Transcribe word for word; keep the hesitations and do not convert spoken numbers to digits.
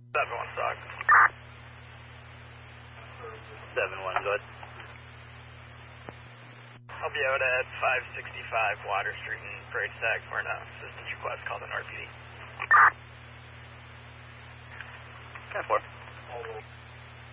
seven one stock. seven one, go ahead. I'll be out at five sixty-five Water Street in Prairie Stack for an assistance request called an R P D. ten four.